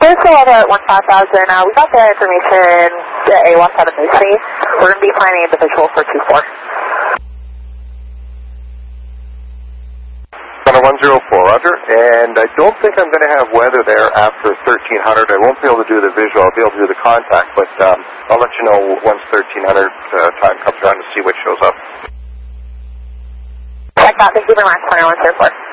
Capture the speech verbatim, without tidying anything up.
Here's the weather at one five thousand. Uh, we got the information that A W A S had a news feed. We're going to be planning individual for two four. one zero four, Roger. And I don't think I'm going to have weather there after thirteen hundred. I won't be able to do the visual. I'll be able to do the contact, but um, I'll let you know once thirteen hundred uh, time comes around to see what shows up. Check that. Thank you very much. twenty-one zero four.